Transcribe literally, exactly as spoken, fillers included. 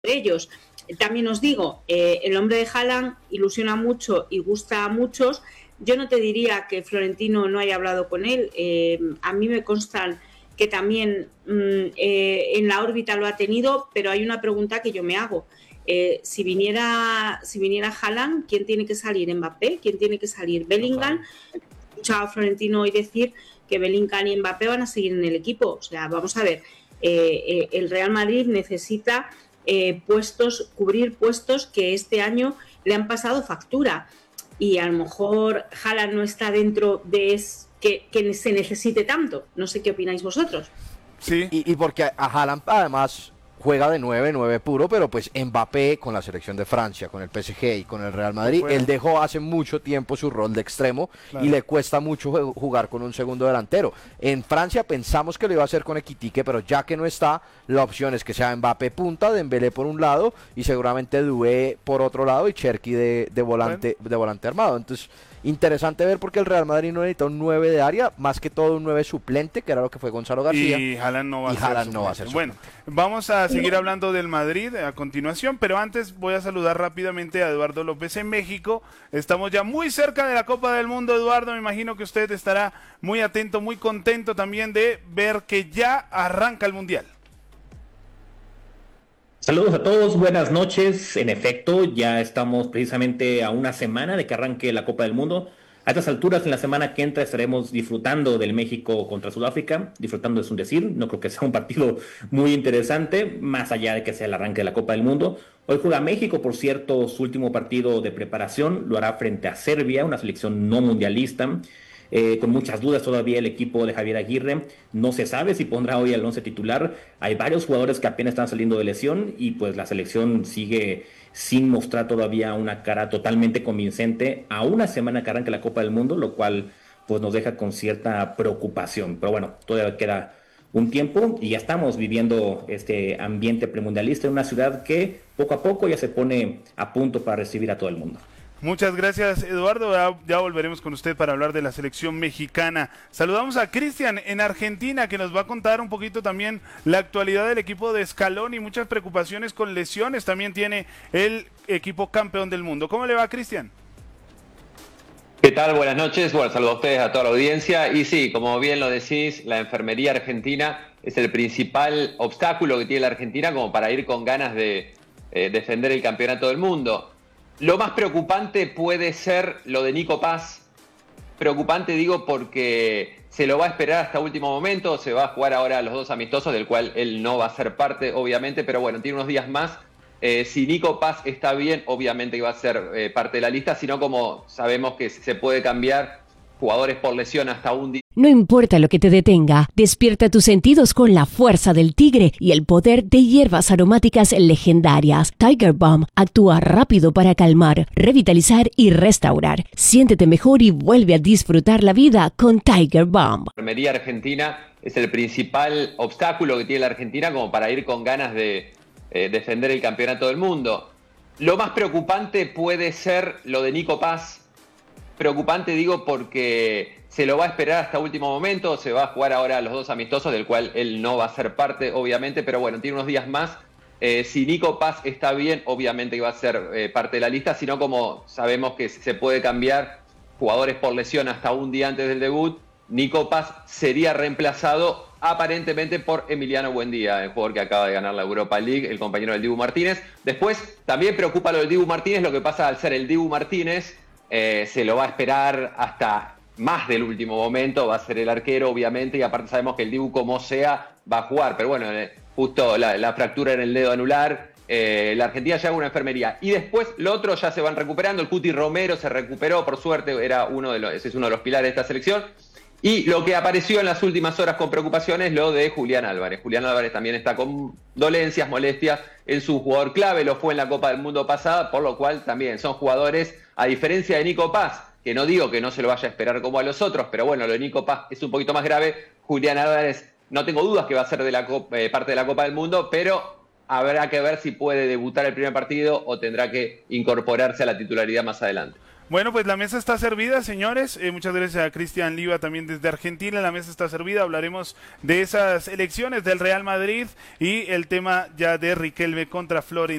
ellos. También os digo, eh, el hombre de Haaland ilusiona mucho y gusta a muchos. Yo no te diría que Florentino no haya hablado con él. Eh, a mí me constan que también mmm, eh, en la órbita lo ha tenido, pero hay una pregunta que yo me hago. Eh, si viniera si viniera Haaland, ¿quién tiene que salir? ¿Mbappé? ¿Quién tiene que salir? ¿Bellingham? He escuchado a Florentino hoy decir que Bellingham y Mbappé van a seguir en el equipo. O sea, vamos a ver, eh, eh, el Real Madrid necesita Eh, puestos, cubrir puestos que este año le han pasado factura, y a lo mejor Haaland no está dentro de es, que, que se necesite tanto. No sé qué opináis vosotros. Sí. Y, y porque a Haaland además juega de nueve, nueve puro, pero pues Mbappé con la selección de Francia, con el P S G y con el Real Madrid, bueno. él dejó hace mucho tiempo su rol de extremo, claro, y le cuesta mucho jugar con un segundo delantero. En Francia pensamos que lo iba a hacer con Ekitike, pero ya que no está, la opción es que sea Mbappé punta, Dembélé por un lado y seguramente Doué por otro lado y Cherki de, de volante bueno. de volante armado. Entonces, interesante ver porque el Real Madrid no necesita un nueve de área, más que todo un nueve suplente, que era lo que fue Gonzalo García. Y Haaland no va, y a, ser no va a ser Bueno, vamos a seguir hablando del Madrid a continuación, pero antes voy a saludar rápidamente a Eduardo López en México. Estamos ya muy cerca de la Copa del Mundo, Eduardo. Me imagino que usted estará muy atento, muy contento también de ver que ya arranca el Mundial. Saludos a todos, buenas noches. En efecto, ya estamos precisamente a una semana de que arranque la Copa del Mundo. A estas alturas, en la semana que entra, estaremos disfrutando del México contra Sudáfrica. Disfrutando es un decir, no creo que sea un partido muy interesante, más allá de que sea el arranque de la Copa del Mundo. Hoy juega México, por cierto, su último partido de preparación. Lo hará frente a Serbia, una selección no mundialista. Eh, con muchas dudas todavía el equipo de Javier Aguirre. No se sabe si pondrá hoy al once titular. Hay varios jugadores que apenas están saliendo de lesión y pues la selección sigue sin mostrar todavía una cara totalmente convincente a una semana que arranque la Copa del Mundo, lo cual pues nos deja con cierta preocupación. Pero bueno, todavía queda un tiempo y ya estamos viviendo este ambiente premundialista en una ciudad que poco a poco ya se pone a punto para recibir a todo el mundo. Muchas gracias, Eduardo. Ya, ya volveremos con usted para hablar de la selección mexicana. Saludamos a Cristian en Argentina, que nos va a contar un poquito también la actualidad del equipo de Scaloni y muchas preocupaciones con lesiones. También tiene el equipo campeón del mundo. ¿Cómo le va, Cristian? ¿Qué tal? Buenas noches. Bueno, saludos a ustedes, a toda la audiencia. Y sí, como bien lo decís, la enfermería argentina es el principal obstáculo que tiene la Argentina como para ir con ganas de eh, defender el campeonato del mundo. Lo más preocupante puede ser lo de Nico Paz. Preocupante digo porque se lo va a esperar hasta último momento, se va a jugar ahora a los dos amistosos, del cual él no va a ser parte, obviamente, pero bueno, tiene unos días más. Eh, si Nico Paz está bien, obviamente que va a ser eh, parte de la lista, sino como sabemos que se puede cambiar jugadores por lesión hasta un día. No importa lo que te detenga, despierta tus sentidos con la fuerza del tigre y el poder de hierbas aromáticas legendarias. Tiger Balm actúa rápido para calmar, revitalizar y restaurar. Siéntete mejor y vuelve a disfrutar la vida con Tiger Balm. La enfermería argentina es el principal obstáculo que tiene la Argentina como para ir con ganas de eh, defender el campeonato del mundo. Lo más preocupante puede ser lo de Nico Paz. Preocupante digo porque se lo va a esperar hasta último momento, se va a jugar ahora a los dos amistosos, del cual él no va a ser parte, obviamente, pero bueno, tiene unos días más. Eh, si Nico Paz está bien, obviamente que va a ser eh, parte de la lista, sino como sabemos que se puede cambiar jugadores por lesión hasta un día antes del debut, Nico Paz sería reemplazado aparentemente por Emiliano Buendía, el jugador que acaba de ganar la Europa League, el compañero del Dibu Martínez. Después, también preocupa lo del Dibu Martínez, lo que pasa al ser el Dibu Martínez, eh, se lo va a esperar hasta más del último momento, va a ser el arquero, obviamente, y aparte sabemos que el Dibu, como sea, va a jugar, pero bueno, eh, justo la, la fractura en el dedo anular, eh, la Argentina ya hace una enfermería, y después lo otro ya se van recuperando. El Cuti Romero se recuperó, por suerte, era uno de los, ese es uno de los pilares de esta selección. Y lo que apareció en las últimas horas con preocupación es lo de Julián Álvarez. Julián Álvarez también está con dolencias, molestias en su jugador clave, lo fue en la Copa del Mundo pasada, por lo cual también son jugadores, a diferencia de Nico Paz, que no digo que no se lo vaya a esperar como a los otros, pero bueno, lo de Nico Paz es un poquito más grave. Julián Álvarez, no tengo dudas que va a ser de la Copa, eh, parte de la Copa del Mundo, pero habrá que ver si puede debutar el primer partido o tendrá que incorporarse a la titularidad más adelante. Bueno, pues la mesa está servida, señores. Eh, muchas gracias a Cristian Liva también desde Argentina. La mesa está servida. Hablaremos de esas elecciones del Real Madrid y el tema ya de Riquelme contra Florentino.